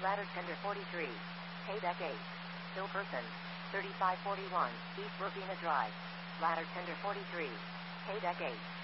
Ladder Tender 43. Haydeck 8. Hill Person. 3541, East Ravina Drive. Ladder Tender 43. Haydeck 8.